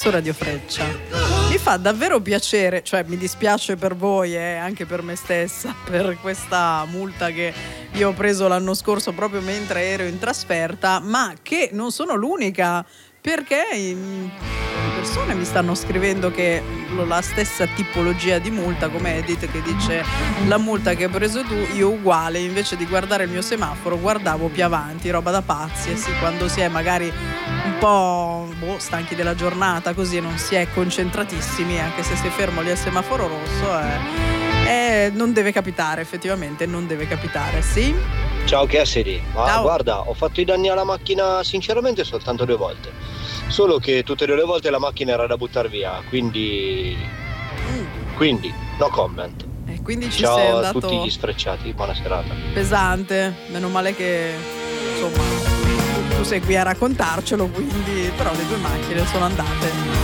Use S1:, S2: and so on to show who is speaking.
S1: stesso Radio Freccia. Mi fa davvero piacere, cioè mi dispiace per voi e anche per me stessa per questa multa che io ho preso l'anno scorso proprio mentre ero in trasferta, ma che non sono l'unica, perché persone mi stanno scrivendo che la stessa tipologia di multa come Edith, che dice la multa che hai preso tu, io uguale, invece di guardare il mio semaforo guardavo più avanti, roba da pazzi. E sì, quando si è magari un po' stanchi della giornata così e non si è concentratissimi, anche se sei fermo lì al semaforo rosso, non deve capitare, effettivamente non deve capitare. Sì?
S2: Ciao Cassidy,
S1: Ciao.
S2: guarda, ho fatto i danni alla macchina sinceramente soltanto 2 volte, solo che tutte e 2 le volte la macchina era da buttare via, quindi no comment.
S1: Quindi ci sei
S2: Ciao a
S1: andato
S2: tutti gli sfrecciati, buona serata.
S1: pesante, meno male che insomma tu sei qui a raccontarcelo, quindi però le 2 macchine sono andate.